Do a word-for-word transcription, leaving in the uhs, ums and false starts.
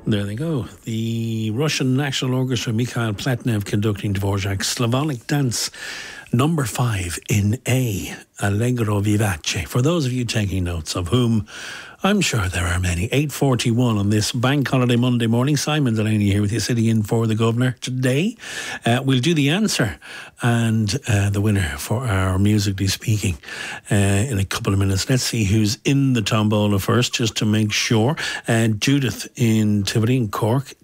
There they go. The Russian National Orchestra, Mikhail Platnev conducting Dvorak's Slavonic Dance, number five in A, Allegro Vivace. For those of you taking notes, of whom I'm sure there are many. eight forty-one on this bank holiday Monday morning. Simon Delaney here with you, sitting in for the Governor today. Uh, we'll do the answer and uh, the winner for our Musically Speaking uh, in a couple of minutes. Let's see who's in the tombola first, just to make sure. Uh, Judith in Tivoli in Cork.